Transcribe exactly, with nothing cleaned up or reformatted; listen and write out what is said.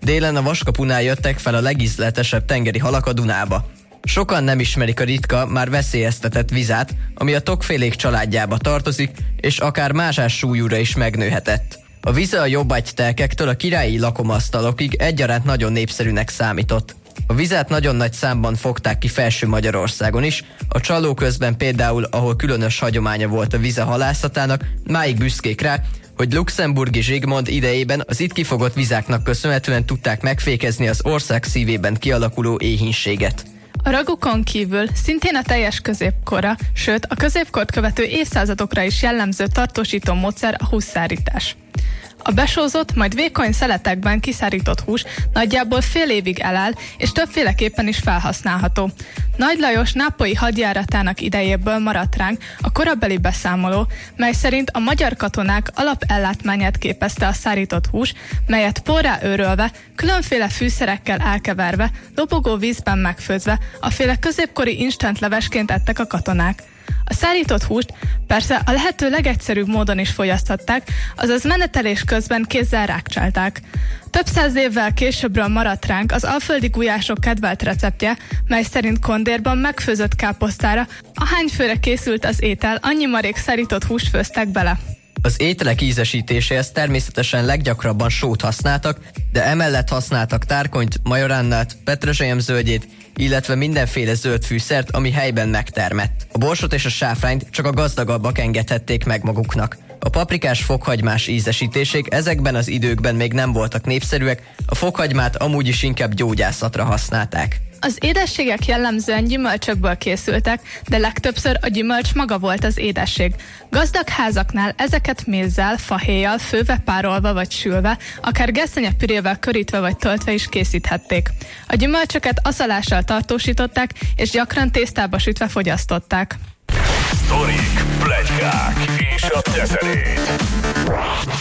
Délen a Vaskapunál jöttek fel a legízletesebb tengeri halak a Dunába. Sokan nem ismerik a ritka, már veszélyeztetett vizát, ami a tokfélék családjába tartozik, és akár mázsás súlyúra is megnőhetett. A vize a jobbágytelkektől a királyi lakomasztalokig egyaránt nagyon népszerűnek számított. A vizet nagyon nagy számban fogták ki Felső Magyarországon is, a Csalló közben például, ahol különös hagyománya volt a vize halászatának, máig büszkék rá, hogy luxemburgi Zsigmond idejében az itt kifogott vizáknak köszönhetően tudták megfékezni az ország szívében kialakuló éhínséget. A ragukon kívül szintén a teljes középkorra, sőt a középkort követő évszázadokra is jellemző tartósító módszer a hússzárítás. A besózott, majd vékony szeletekben kiszárított hús nagyjából fél évig eláll, és többféleképpen is felhasználható. Nagy Lajos nápolyi hadjáratának idejéből maradt ránk a korabeli beszámoló, mely szerint a magyar katonák alapellátmányát képezte a szárított hús, melyet porrá őrölve, különféle fűszerekkel elkeverve, lobogó vízben megfőzve, aféle középkori instant levesként ettek a katonák. A szárított húst persze a lehető legegyszerűbb módon is fogyaszthatták, azaz menetelés közben kézzel rákcsálták. Több száz évvel későbbről maradt ránk az alföldi gulyások kedvelt receptje, mely szerint kondérban megfőzött káposztára, ahány főre készült az étel, annyi marék szárított húst főztek bele. Az ételek ízesítéséhez természetesen leggyakrabban sót használtak, de emellett használtak tárkonyt, majoránnát, petrezselyemzöldjét, illetve mindenféle zöld fűszert, ami helyben megtermett. A borsot és a sáfrányt csak a gazdagabbak engedhették meg maguknak. A paprikás fokhagymás ízesítések ezekben az időkben még nem voltak népszerűek, a fokhagymát amúgy is inkább gyógyászatra használták. Az édességek jellemzően gyümölcsökből készültek, de legtöbbször a gyümölcs maga volt az édesség. Gazdag házaknál ezeket mézzel, fahéjjal, főve, párolva vagy sülve, akár gesztenyepürével körítve vagy töltve is készíthették. A gyümölcsöket aszalással tartósították, és gyakran tésztába sütve fogyasztották. Sztorik, pletykák és a tezelét.